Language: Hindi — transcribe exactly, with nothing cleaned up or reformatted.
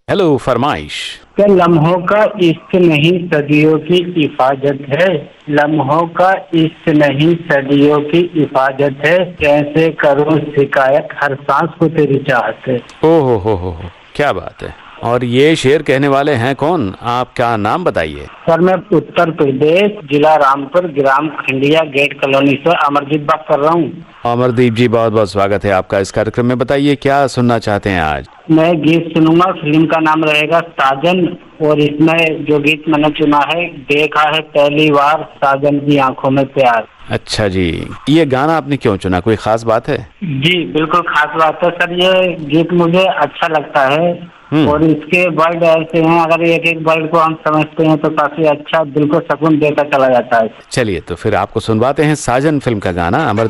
हेलो फरमाइश। क्या लम्हों का इश्क नहीं सदियों की हिफाजत है। लम्हों का इश्क नहीं सदियों की हिफाजत है। कैसे करूं शिकायत हर सांस को तेरी चाहत है। ओ हो हो हो हो, क्या बात है। और ये शेर कहने वाले हैं कौन, आपका नाम बताइए। सर मैं उत्तर प्रदेश जिला रामपुर ग्राम खंडिया गेट कॉलोनी से अमरजीत बात कर रहा हूँ। अमरदीप जी, बहुत बहुत स्वागत है आपका इस कार्यक्रम में। बताइए क्या सुनना चाहते हैं आज। मैं गीत सुनूंगा, फिल्म का नाम रहेगा साजन, और इसमें जो गीत मैंने चुना है, देखा है पहली बार साजन की आंखों में प्यार। अच्छा जी, ये गाना आपने क्यों चुना, कोई खास बात है? जी बिल्कुल खास बात है सर, ये गीत मुझे अच्छा लगता है और इसके वर्ड ऐसे हैं, अगर एक एक वर्ड को हम समझते हैं तो काफी अच्छा दिल को सुकून देकर चला जाता है। चलिए तो फिर आपको सुनवाते हैं साजन फिल्म का गाना। अमर